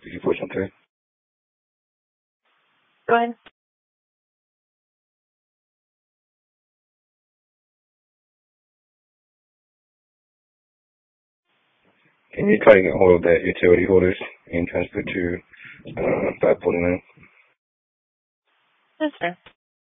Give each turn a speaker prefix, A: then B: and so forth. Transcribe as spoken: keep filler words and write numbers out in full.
A: Did you push something?
B: Go ahead.
A: Can you try to get hold of that utility holders and transfer to uh, five forty-nine?
B: Yes, sir.